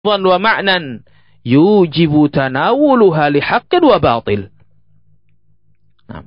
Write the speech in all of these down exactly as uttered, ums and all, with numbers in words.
wa ma'nan yujibu tanawuluha lihaqqin wa batil. Nah.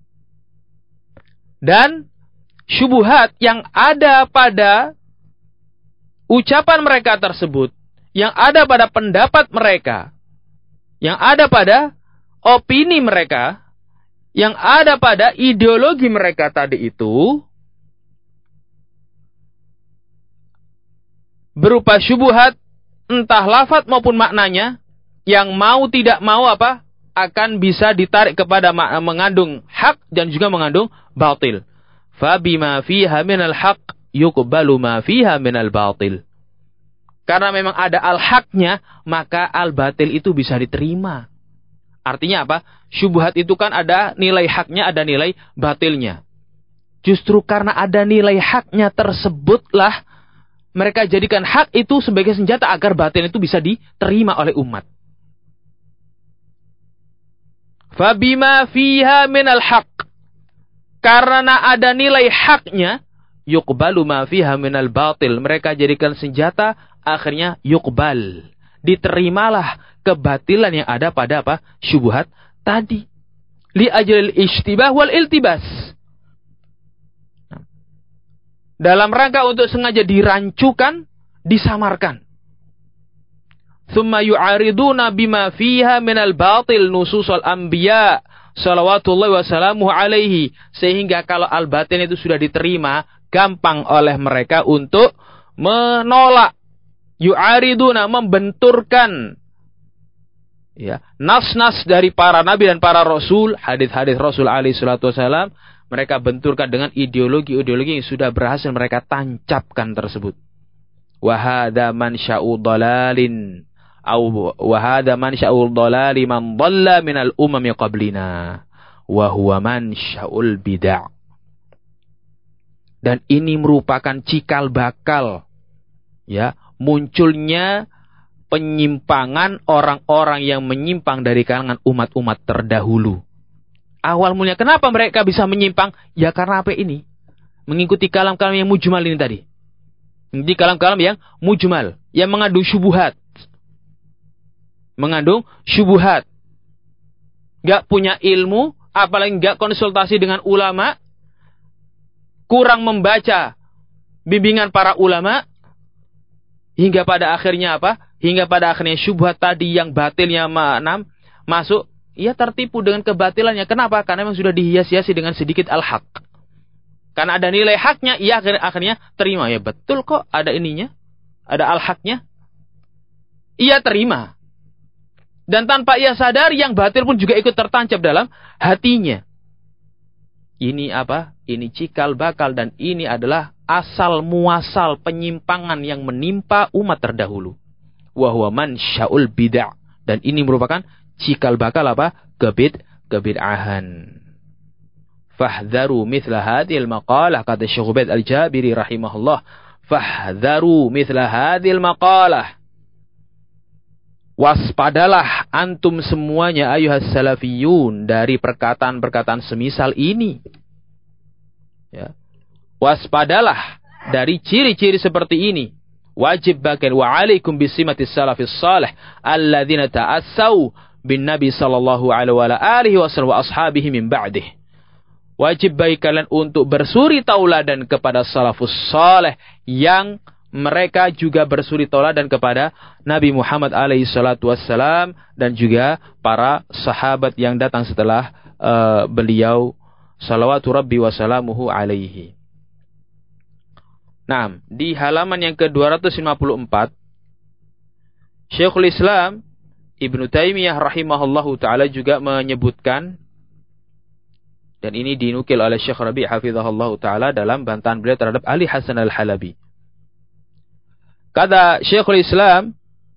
Dan syubhat yang ada pada ucapan mereka tersebut, yang ada pada pendapat mereka, yang ada pada opini mereka, yang ada pada ideologi mereka tadi itu, berupa syubhat, entah lafaz maupun maknanya, yang mau tidak mau apa, akan bisa ditarik kepada makna mengandung hak dan juga mengandung batil. Fabima fiha minal haq yuqbalu ma fiha minal batil. Karena memang ada al-haknya, maka al-batil itu bisa diterima. Artinya apa? Syubhat itu kan ada nilai haknya, ada nilai batilnya. Justru karena ada nilai haknya tersebutlah mereka jadikan hak itu sebagai senjata agar batil itu bisa diterima oleh umat. Fabima fiha minal haq. Karena ada nilai haknya, yuqbalu ma fiha minal batil. Mereka jadikan senjata, akhirnya yuqbal. Diterimalah kebatilan yang ada pada apa? Syubhat tadi. Li ajlil ishtibah wal iltibas. Dalam rangka untuk sengaja dirancukan, disamarkan. Thumma yu'ariduna bima fiha minal batil nususul anbiya salawatullahi wassalamuhu alaihi. Sehingga kalau al-batil itu sudah diterima, gampang oleh mereka untuk menolak. Yu'ariduna, membenturkan ya, nas-nas dari para nabi dan para rasul, hadis-hadis Rasul alaihi salatu wasallam, mereka benturkan dengan ideologi-ideologi yang sudah berhasil mereka tancapkan tersebut. Wa hadza mansya'u dhalalin au wa hadza mansya'u dhalali man dhalla minal umami qablina wa huwa mansya'ul bid'ah. Dan ini merupakan cikal bakal ya munculnya penyimpangan orang-orang yang menyimpang dari kalangan umat-umat terdahulu. Awal mulanya kenapa mereka bisa menyimpang? Ya karena apa ini? Mengikuti kalam-kalam yang mujmal ini tadi. Mengikuti kalam-kalam yang mujmal, yang mengandung syubhat. Mengandung syubhat. Gak punya ilmu, apalagi gak konsultasi dengan ulama, kurang membaca bimbingan para ulama, hingga pada akhirnya apa? Hingga pada akhirnya syubhat tadi yang batilnya enam masuk, ia tertipu dengan kebatilannya. Kenapa? Karena memang sudah dihias-hiasi dengan sedikit al-haq. Karena ada nilai haknya, ia akhirnya, akhirnya terima. Ya betul kok, ada ininya, ada al-haqnya. Ia terima. Dan tanpa ia sadar, yang batil pun juga ikut tertancap dalam hatinya. Ini apa? Ini cikal bakal dan ini adalah asal muasal penyimpangan yang menimpa umat terdahulu. Wa huwa mansya'ul bid'ah. Dan ini merupakan cikal bakal apa? Kebid, kebid'ahan. Fahdharu mithla hadhil maqalah, kata Syekh Ubaid Al-Jabiri rahimahullah. Fahdharu mithla hadhil maqalah. Waspadalah antum semuanya ayuhas salafiyun dari perkataan-perkataan semisal ini. Ya. Waspadalah dari ciri-ciri seperti ini. Wajib bagian wa alaikum bisimatis salafis salih alladzina ta'assau bin Nabi sallallahu alaihi wasallam wa ashabihi min ba'dih. Wajib bagi kalian untuk bersuri tauladan kepada salafus salih yang mereka juga bersuri tauladan kepada Nabi Muhammad alaihi salatu wassalam dan juga para sahabat yang datang setelah uh, beliau salawatu rabbi wassalamuhu alaihi. Nah, di halaman yang ke dua ratus lima puluh empat Syekhul Islam Ibnu Taimiyah rahimahullahu ta'ala juga menyebutkan, dan ini dinukil oleh Syekh Rabi' hafizahullahu ta'ala dalam bantahan beliau terhadap Ali Hasan Al-Halabi. Kata Syekhul Islam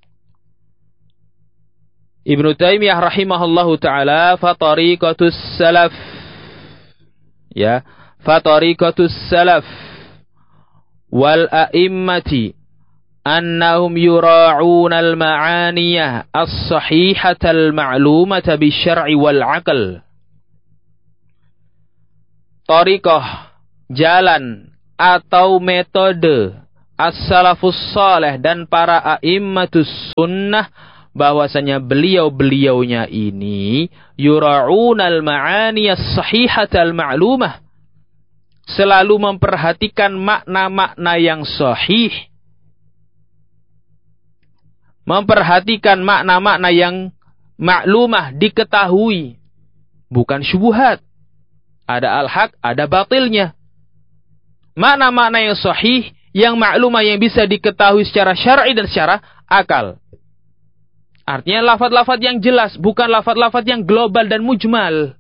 Ibnu Taimiyah rahimahullahu ta'ala, fatariqatus salaf, ya, fatariqatus salaf wal a'immati annahum yura'una al-ma'aniyah as-sahihata al-ma'lumata bisyar'i wal aql. Tariqah, jalan atau metode as-salafus salih dan para a'immatus sunnah bahwasanya beliau-beliaunya ini yura'unal ma'aniyas sahihatal ma'lumah, selalu memperhatikan makna-makna yang sahih, memperhatikan makna-makna yang maklumah, diketahui, bukan syubhat. Ada al-haq, ada batilnya. Makna-makna yang sahih, yang maklumah, yang bisa diketahui secara syar'i dan secara akal. Artinya lafaz-lafaz yang jelas, bukan lafaz-lafaz yang global dan mujmal.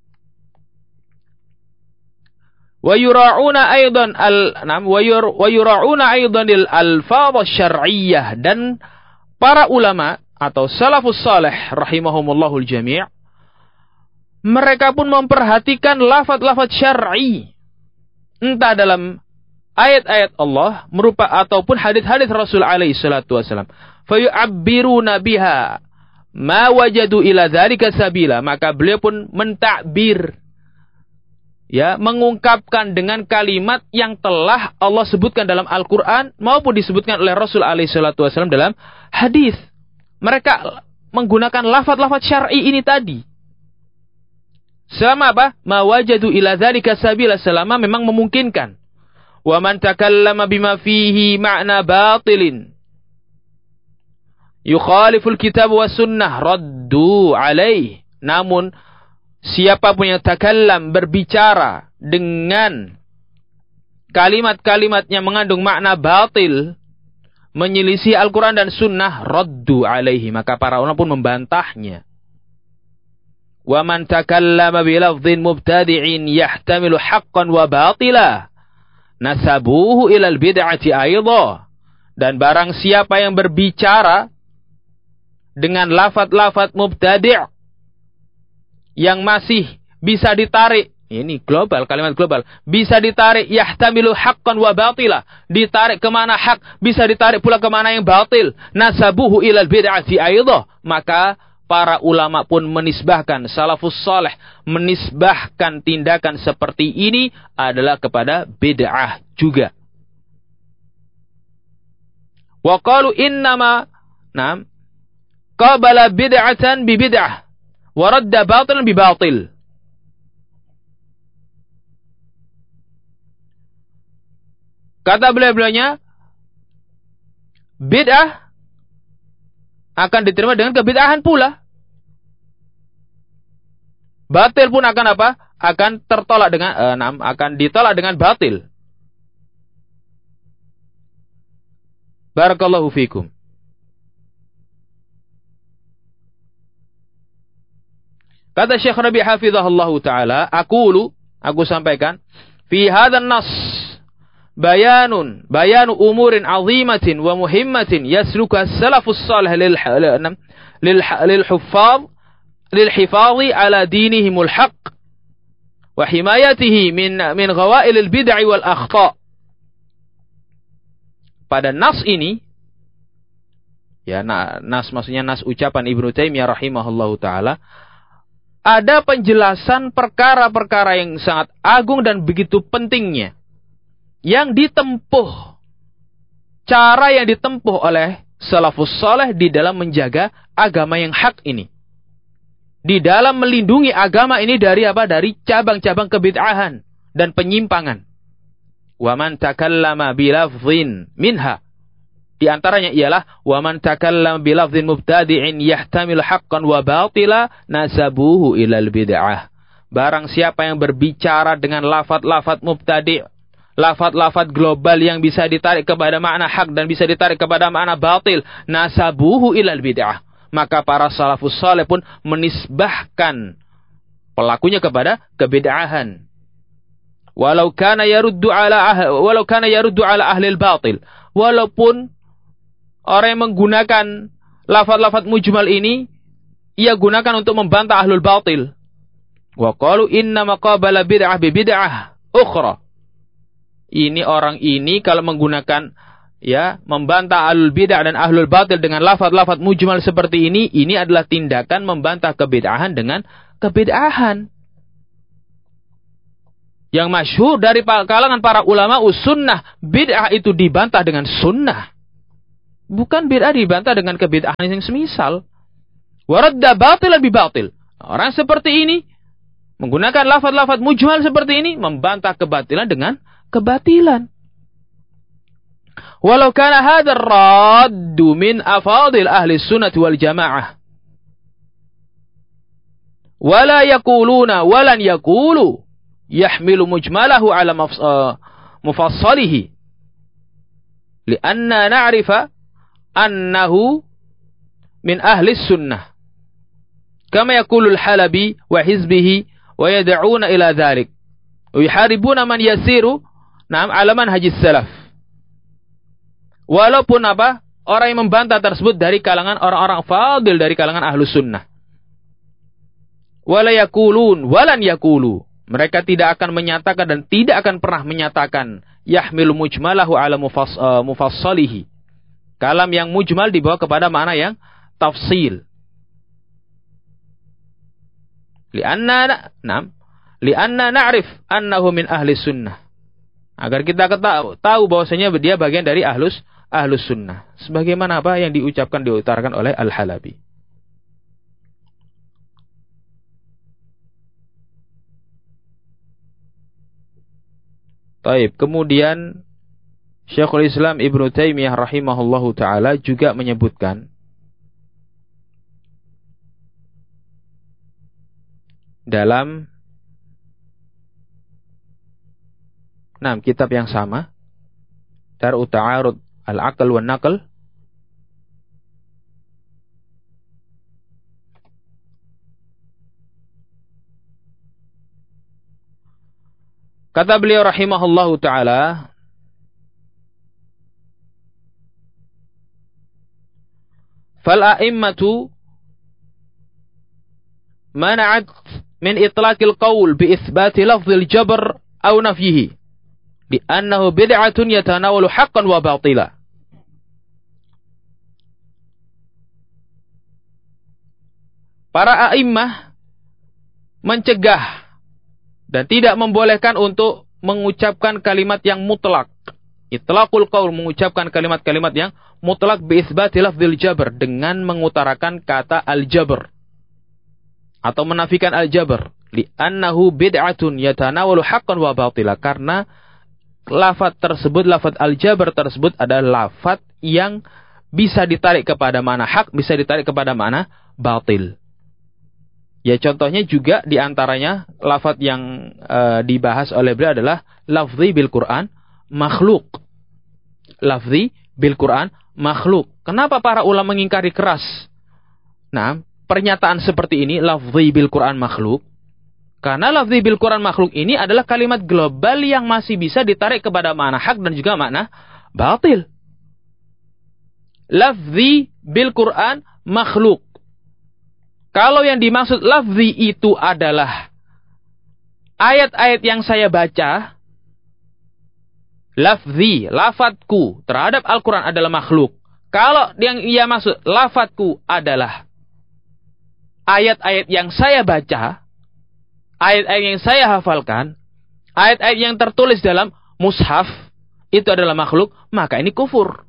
Wa yura'una aidan al-nam wa yura'una aidan al-alfaz syar'iyyah, dan para ulama atau salafus salih rahimahumullahul jami' mereka pun memperhatikan lafaz-lafaz syar'i, entah dalam ayat-ayat Allah merupa ataupun hadis-hadis Rasul alaihi salatu wasallam. Fayu'abbiruna biha ma wajadu ila dzalika sabila, maka beliau pun mentakbir, ya, mengungkapkan dengan kalimat yang telah Allah sebutkan dalam Al-Qur'an maupun disebutkan oleh Rasul alaihi salatu wasallam dalam hadis. Mereka menggunakan lafaz-lafaz syar'i ini tadi. Selama apa? Ma wajadu ila dzalika sabila, selama memang memungkinkan. Wa man takallama bima fihi ma'na batilin yukhaliful kitab wa sunnah raddu alaih. Namun siapapun yang takallam, berbicara dengan kalimat-kalimat yang mengandung makna batil, menyelisih Al-Quran dan sunnah, raddu alaihi, maka para ulama pun membantahnya. Wa man takallama bilafdhin mubtadi'in yahtamilu haqqan wa batila nasabuhu ilal bid'ati aidha. Dan barang siapa yang berbicara dengan lafaz-lafaz mubtadi' yang masih bisa ditarik, ini global, kalimat global, bisa ditarik yahtamilu haqqan wa batila, ditarik kemana hak, bisa ditarik pula kemana yang batil, nasabuhu ilal bid'ati aidha, maka para ulama pun menisbahkan, salafus salih menisbahkan tindakan seperti ini adalah kepada bid'ah juga. Wa qalu innama nam qabala bid'atan bi bid'ah wa radda batilan bi batil. Kata beliau-beliaunya, bid'ah akan diterima dengan kebid'ahan pula. Batil pun akan apa? Akan tertolak dengan eh, nam, akan ditolak dengan batil. Barakallahu fikum. Kata Syekh Rabi' hafizahullahu taala, aqulu, aku sampaikan, fi hadzal nas bayanun bayanu umurin azimatin wa muhimmatin yasluka as-salafus salih lil lil lil huffaz lil hifadhi ala dinihimul haqq wa himayatihi min min ghawail al bid'ah wal akhta'. Pada nas ini, ya, nas maksudnya nas ucapan Ibnu Taimiyah rahimahullahu taala, ada penjelasan perkara-perkara yang sangat agung dan begitu pentingnya yang ditempuh, cara yang ditempuh oleh salafus saleh di dalam menjaga agama yang hak ini, di dalam melindungi agama ini dari apa? Dari cabang-cabang kebid'ahan dan penyimpangan. Wa man takallama bilafdhin minha, di antaranya ialah wa man takallama bilafdhin mubtadi'in yahtamil haqqan wa batila nasabuhu ilal bid'ah. Barang siapa yang berbicara dengan lafaz-lafaz mubtadi', lafaz-lafaz global yang bisa ditarik kepada makna hak dan bisa ditarik kepada makna batil, nasabuhu ilal bid'ah, maka para salafus saleh pun menisbahkan pelakunya kepada kebid'ahan. Walau kana yaruddu ala ah, walau kana yaruddu ala ahli al-batil, walaupun orang yang menggunakan lafaz-lafaz mujmal ini ia gunakan untuk membantah ahlul batil. Wa qalu inna maqabala bid'ah bi bid'ah ukhra. Ini orang ini kalau menggunakan, ya, membantah ahlul bid'ah dan ahlul batil dengan lafaz-lafaz mujmal seperti ini, ini adalah tindakan membantah kebid'ahan dengan kebid'ahan. Yang masyhur dari kalangan para ulama sunnah, bid'ah itu dibantah dengan sunnah. Bukan bid'ah dibantah dengan kebid'ahan yang semisal. Waradda batilan bi batil. Orang seperti ini menggunakan lafaz-lafaz mujmal seperti ini membantah kebatilan dengan kebatilan. Walau kana hadzal raddu min afadil ahli sunnah wal jamaah. Wala yaquluna walan yaqulu yahmilu mujmalahu ala mufassalihi. Lianna na'rifa annahu min ahli sunnah. Kama yaqulu al-Halabi wa hizbihi wa yad'una ila dhalik. Wa yuharibuna man yasiru na'am ala manhaj salaf. Walaupun apa? Orang yang membantah tersebut dari kalangan orang-orang fadil dari kalangan ahlu sunnah. Wala yaqulun walan yaqulu. Mereka tidak akan menyatakan dan tidak akan pernah menyatakan yahmilu mujmalahu ala mufass, uh, mufassalihi. Kalam yang mujmal dibawa kepada makna yang tafsil. Lianna nam lianna na'rif annahu min ahli sunnah. Agar kita tahu, tahu bahwasanya dia bagian dari ahlus ahlus sunnah. Sebagaimana apa yang diucapkan diutarakan oleh Al-Halabi. Taib. Kemudian Syekhul Islam Ibnu Taimiyah rahimahullahu taala juga menyebutkan dalam enam kitab yang sama, Dar'u Ta'arud Al-Aql wan Naql, kata beliau rahimahullahu ta'ala, fal-a'immatu mana'at min itlaqil qawl bi itsbati lafzil jabr aw nafyihi li'annahu bid'atun yatanawalu haqqan wa batila. Para a'immah mencegah dan tidak membolehkan untuk mengucapkan kalimat yang mutlak. Itlaqul qaul, mengucapkan kalimat-kalimat yang mutlak bi itsbati lafzil jabr, dengan mengutarakan kata al-jabr atau menafikan al-jabr, li'annahu bid'atun yatanawalu haqqan wa batila, karena lafaz tersebut, lafaz al-jabr tersebut adalah lafaz yang bisa ditarik kepada makna hak, bisa ditarik kepada makna batil. Ya, contohnya juga diantaranya lafaz yang uh, dibahas oleh beliau adalah lafzi bil Quran makhluk. Lafzi bil Quran makhluk. Kenapa para ulama mengingkari keras nah pernyataan seperti ini, lafzi bil Quran makhluk? Karena lafzi bil Quran makhluk ini adalah kalimat global yang masih bisa ditarik kepada makna hak dan juga makna batil. Lafzi bil Quran makhluk. Kalau yang dimaksud lafzi itu adalah ayat-ayat yang saya baca, lafzi, lafadku terhadap Al-Quran adalah makhluk. Kalau yang ia maksud lafadku adalah ayat-ayat yang saya baca, ayat-ayat yang saya hafalkan, ayat-ayat yang tertulis dalam mushaf, itu adalah makhluk, maka ini kufur.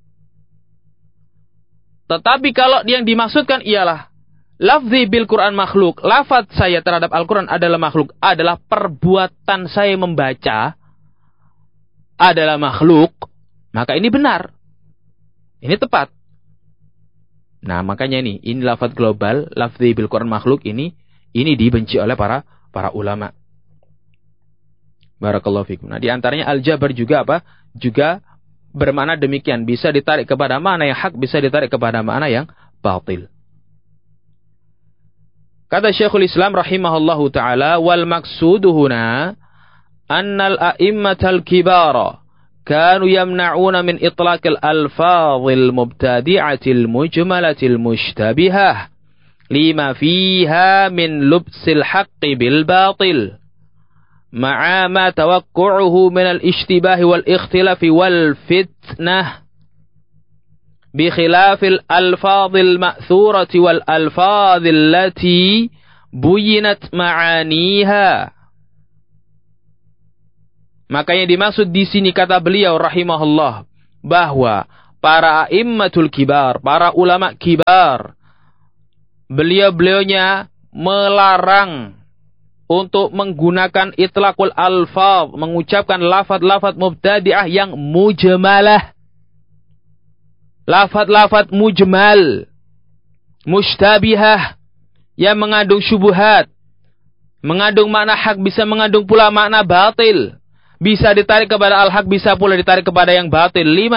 Tetapi kalau yang dimaksudkan ialah lafzi bil Quran makhluk, lafaz saya terhadap Al-Quran adalah makhluk, adalah perbuatan saya membaca adalah makhluk, maka ini benar. Ini tepat. Nah, makanya ini, ini lafaz global, lafzi bil Quran makhluk ini, ini dibenci oleh para para ulama. Barakallahu fikum. Nah, di antaranya al-jabr juga apa? Juga bermakna demikian, bisa ditarik kepada makna yang hak, bisa ditarik kepada makna yang batil. Kata Syekhul Islam rahimahullahu ta'ala, wal maksudu huna annal a'immatal kibara kanu yamna'una min itlaqil alfadhil mubtadi'atil mujmalatil mushtabihah lima fiha min lubsil haqqi bil batil ma'a ma tawaqqu'uhu min al-ishtibahi wal ikhtilafi wal fitnah بخلاف الألفاظ المأثورة والألفاظ التي بينت معانيها Makanya dimaksud di sini kata beliau rahimahullah bahwa para a'immatul kibar, para ulama kibar, beliau-beliaunya melarang untuk menggunakan itlaqul alfaz, mengucapkan lafaz-lafaz mubtadi'ah yang mujmalah. Lafaz-lafaz mujmal, mustabihah, yang mengandung syubhat, mengandung makna hak, bisa mengandung pula makna batil. Bisa ditarik kepada al-haq, bisa pula ditarik kepada yang batil. Lima